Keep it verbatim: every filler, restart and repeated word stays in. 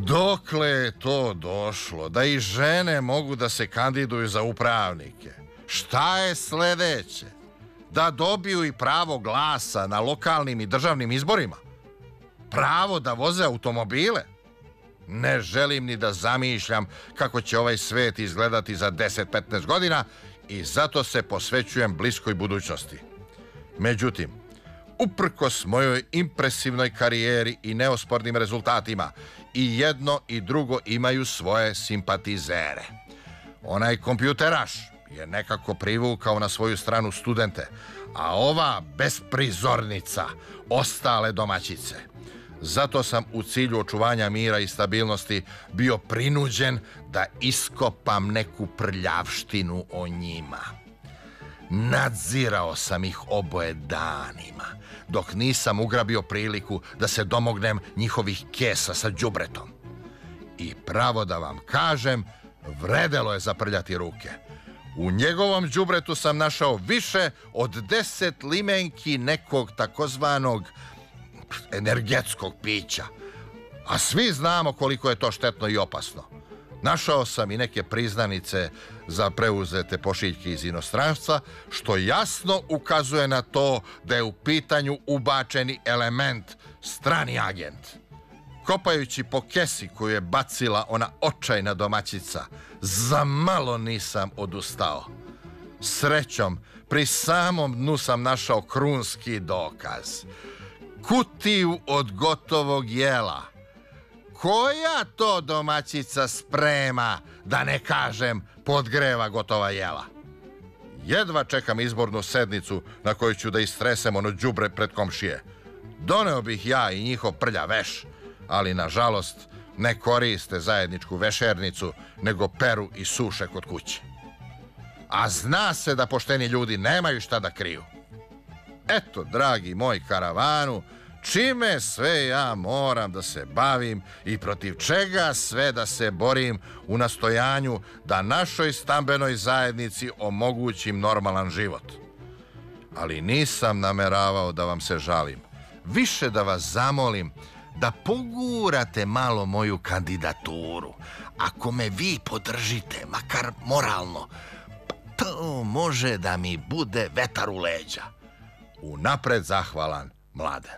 Dokle je to došlo da i žene mogu da se kandiduju za upravnike? Šta je sledeće? Da dobiju i pravo glasa na lokalnim i državnim izborima? Pravo da voze automobile? Ne želim ni da zamišljam kako će ovaj svet izgledati za deset do petnaest godina i zato se posvećujem bliskoj budućnosti. Međutim, uprkos mojoj impresivnoj karijeri i neospornim rezultatima, i jedno i drugo imaju svoje simpatizere. Onaj kompjuteraš je nekako privukao na svoju stranu studente, a ova besprizornica ostale domaćice. Zato sam u cilju očuvanja mira i stabilnosti bio prinuđen da iskopam neku prljavštinu o njima. Nadzirao sam ih oboje danima, dok nisam ugrabio priliku da se domognem njihovih kesa sa đubretom. I pravo da vam kažem, vredelo je zaprljati ruke. U njegovom đubretu sam našao više od deset limenki nekog takozvanog energetskog pića. A svi znamo koliko je to štetno i opasno. Našao sam i neke priznanice za preuzete pošiljke iz inostranstva, što jasno ukazuje na to da je u pitanju ubačeni element strani agent. Kopajući po kesi koju je bacila ona očajna domaćica, za malo nisam odustao. Srećom, pri samom dnu sam našao krunski dokaz. Kutiju od gotovog jela. Koja to domaćica sprema, da ne kažem podgreva gotova jela? Jedva čekam izbornu sednicu na kojoj ću da istresem ono đubre pred komšije. Doneo bih ja i njihov prlja veš, ali nažalost ne koriste zajedničku vešernicu, nego peru i suše kod kuće. A zna se da pošteni ljudi nemaju šta da kriju. Eto, dragi moj karavanu, čime sve ja moram da se bavim i protiv čega sve da se borim u nastojanju da našoj stambenoj zajednici omogućim normalan život. Ali nisam nameravao da vam se žalim, više da vas zamolim da pogurate malo moju kandidaturu. Ako me vi podržite, makar moralno, to može da mi bude vetar u leđa. Unapred zahvalan, Mladen.